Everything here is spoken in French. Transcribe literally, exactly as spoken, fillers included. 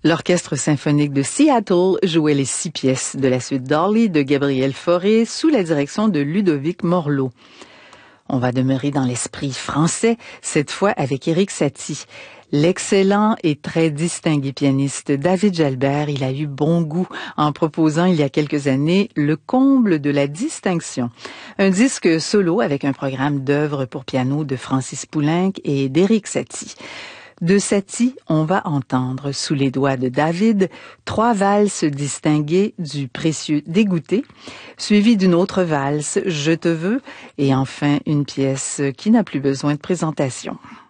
L'Orchestre symphonique de Seattle jouait les six pièces de la suite Dolly de Gabriel Fauré sous la direction de Ludovic Morlot. On va demeurer dans l'esprit français, cette fois avec Erik Satie. L'excellent et très distingué pianiste David Jalbert, il a eu bon goût en proposant il y a quelques années le comble de la distinction. Un disque solo avec un programme d'œuvres pour piano de Francis Poulenc et d'Erik Satie. De Satie, on va entendre sous les doigts de David trois valses distinguées du précieux Dégoûté, suivies d'une autre valse, Je te veux, et enfin une pièce qui n'a plus besoin de présentation.